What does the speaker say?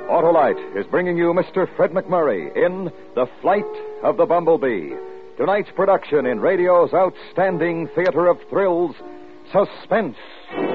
Autolite is bringing you Mr. Fred McMurray in The Flight of the Bumblebee. Tonight's production in radio's outstanding theater of thrills, Suspense.